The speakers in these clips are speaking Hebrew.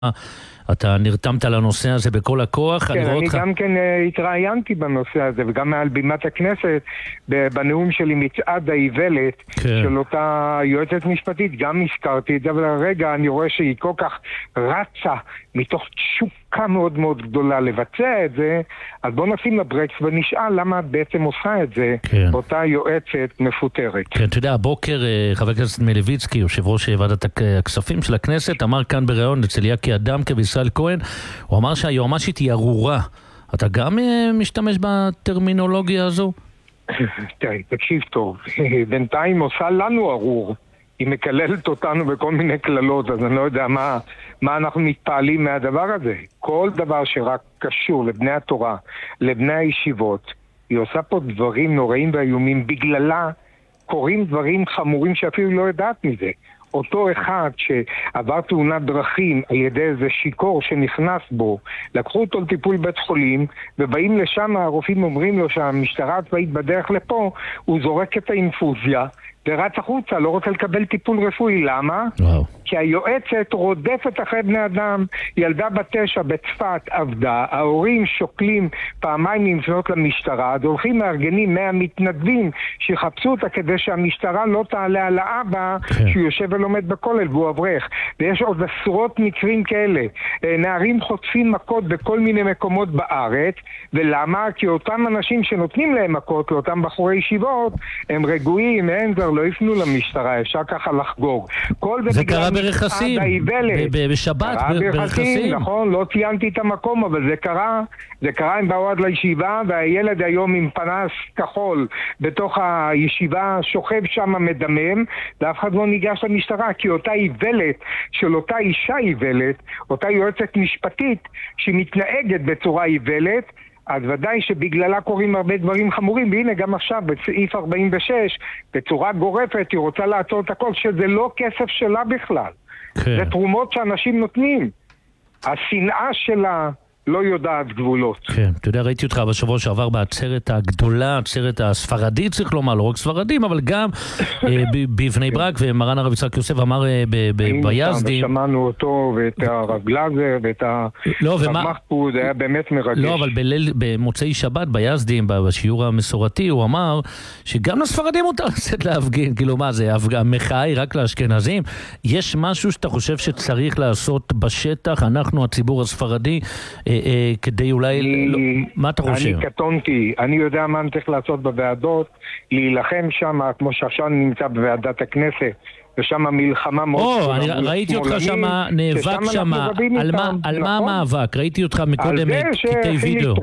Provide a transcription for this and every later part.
אתה נרתמת לנושא הזה בכל הכוח. כן, אני גם כן התראיינתי בנושא הזה, וגם מעל בימת הכנסת, בנאום שלי מצעד האיוולת של אותה יועצת משפטית, גם הזכרתי את זה, אבל הרגע אני רואה שהיא כל כך רצה מתוך תשוקה מאוד מאוד גדולה לבצע את זה, אז בוא נשים לברקס ונשאל למה את בעצם עושה את זה, אותה יועצת מפוטרת. כן, אתה יודע, הבוקר חבר הכנסת מלביצקי, יושב ראש ועדת הכספים של הכנסת, אמר כאן בראיון אצל יקי אדמקה וישראל כהן, הוא אמר שהיועמ"שית היא ארורה. אתה גם משתמש בטרמינולוגיה הזו? תקשיב טוב, בינתיים עושה לנו ארור. היא מקללת אותנו בכל מיני כללות, אז אני לא יודע מה אנחנו מתפעלים מהדבר הזה. כל דבר שרק קשור לבני התורה, לבני הישיבות, היא עושה פה דברים נוראים ואיומים, בגללה קוראים דברים חמורים שאפילו לא יודעת מזה. אותו אחד שעבר תאונת דרכים על ידי איזה שיקור שנכנס בו, לקחו אותו לטיפול בית חולים, ובאים לשם, הרופאים אומרים לו שהמשטרה הצבאית בדרך לפה, הוא זורק את האינפוזיה, ורץ החוצה, לא רוצה לקבל טיפול רפואי. למה? כי היועצת רודפת אחרי בני אדם. ילדה בת 9 בצפת עבדה, ההורים שוקלים פעמיים לפנות למשטרה, אז הולכים מארגנים 100 מתנדבים שיחפשו אותה כדי שהמשטרה לא תעלה על האבא שהוא יושב ולומד בכולל והוא אברך. ויש עוד עשרות מקרים כאלה. נערים חוטפים מכות בכל מיני מקומות בארץ. ולמה? כי אותם אנשים שנותנים להם מכות, לאותם בחורי ישיבות, הם רגועים, אין זר, לא יפנו למשטרה, אפשר ככה לחגוג. זה קרה ברכסים, בשבת ברכסים. נכון, לא ציינתי את המקום, אבל זה קרה עם באו עד לישיבה, והילד היום עם פנס כחול בתוך הישיבה שוכב שם מדמם, ואף אחד לא ניגש למשטרה, כי אותה איוולת של אותה אישה איוולת, אותה יועצת משפטית שמתנהגת בצורה איוולת, אז ודאי שבגללה קוראים הרבה דברים חמורים, והנה גם עכשיו בסעיף 46 בצורה גורפת היא רוצה לעצור את הכל, שזה לא כסף שלה בכלל, זה תרומות שאנשים נותנים. השנאה שלה לא יודעת גבולות. כן, אתה יודע, ראיתי אותך בשבוע שעבר בעצרת הגדולה, העצרת הספרדית, צריך לומר, לא רק ספרדים, אבל גם בבני ברק, ומרן הרב יצחק יוסף אמר ביזדים. שמענו אותו, ואת הרב גלזר, ואת הרב מחפוד, זה היה באמת מרגש. לא, אבל במוצאי שבת, ביזדים, בשיעור המסורתי, הוא אמר שגם לספרדים מותר לצאת להפגין, כאילו מה זה, המחאה היא רק לאשכנזים. יש משהו שאתה חושב שצריך לעשות בשטח, אנחנו, הציבור הספרדי, כדי אולי, מה אתה חושב? אני קטונתי, אני יודע מה אני צריך לעשות בוועדות, להילחם שם, כמו שעכשיו אני נמצא בוועדת הכנסת, ושם מלחמה מאוד... אני ראיתי אותך שם, נאבק שם, על מה המאבק? ראיתי אותך מקודם קטעי וידאו.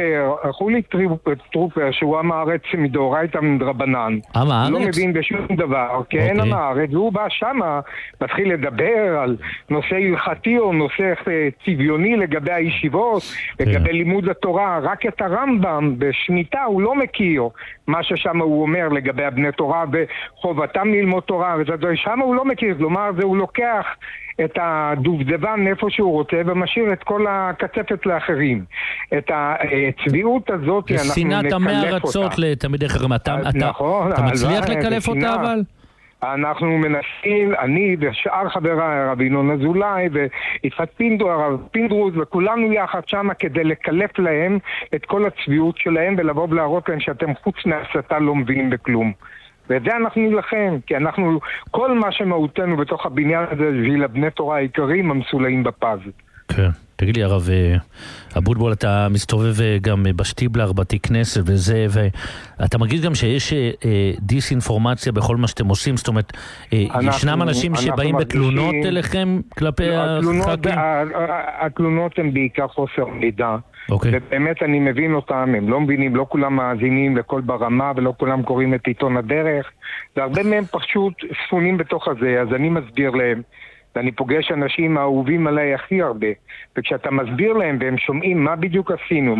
חילי טרופר, שהוא עם הארץ מדאורייתא מדרבנן, לא מבין בשום דבר, כן עם הארץ, והוא בא שם, מתחיל לדבר על נושא הלכתי או נושא צביוני לגבי הישיבות, לגבי לימוד התורה, רק את הרמב"ם בשמיטה הוא לא מכיר מה ששם הוא אומר לגבי הבני תורה וחובתם ללמוד תורה, שם הוא לא מכיר, כלומר זה הוא לוקח את הדובדבן איפה שהוא רוצה ומשאיר את כל הקצפת לאחרים. את הצביעות הזאת אנחנו שנאת המארצות לתלמידי חכמים. אתה מצליח לקלף אותה אבל? אנחנו מנסים, אני ושאר חבריי, הרב ינון אזולאי ויצחק פינדרוס וכולנו יחד שם כדי לקלף להם את כל הצביעות שלהם ולבוא ולהראות להם שאתם חוץ מהסתה לא מבינים בכלום. ואת זה אנחנו נלחם, כי אנחנו, כל מה שמהותנו בתוך הבניין הזה, זה לבני תורה העיקרים המסולאים בפז. כן, תגיד לי הרב אבוטבול, אתה מסתובב גם בשטיבלר, בתי כנסת וזה, ואתה מרגיש גם שיש דיסאינפורמציה בכל מה שאתם עושים, זאת אומרת, ישנם אנשים שבאים בתלונות אליכם כלפי הח"כים? התלונות הן בעיקר חוסר מידע. ובאמת אני מבין אותם, הם לא מבינים, לא כולם מאזינים לכל ברמה ולא כולם קוראים את עיתון הדרך, והרבה מהם פשוט ספונים בתוך הזה, אז אני מסביר להם, ואני פוגש אנשים האהובים עליי הכי הרבה, וכשאתה מסביר להם והם שומעים מה בדיוק עשינו,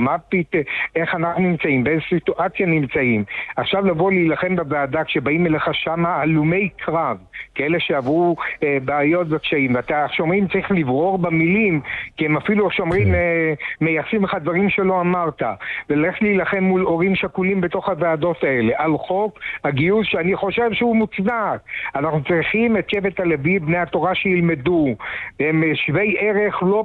איך אנחנו נמצאים, באיזו סיטואציה נמצאים, עכשיו לבוא להילחם בוועדה כשבאים אליך שם הלומי קרב, כאלה שעברו בעיות וקשיים, ואתה שומעים צריך לברור במילים, כי הם אפילו שומרים מייחסים לך דברים שלא אמרת, ולך להילחם מול הורים שכולים בתוך הוועדות האלה, על חוק הגיוס שאני חושב שהוא מוצדק. אנחנו צריכים את שבט הלוי, בני התורה שילמדו, ילמדו, הם שווי ערך לא